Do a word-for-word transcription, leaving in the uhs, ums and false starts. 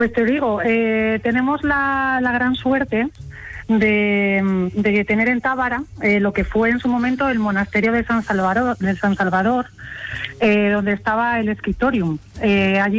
Pues te digo, eh, tenemos la, la gran suerte de, de tener en Tábara eh, lo que fue en su momento el monasterio de San Salvador, de San Salvador, eh, donde estaba el Scriptorium. Eh, allí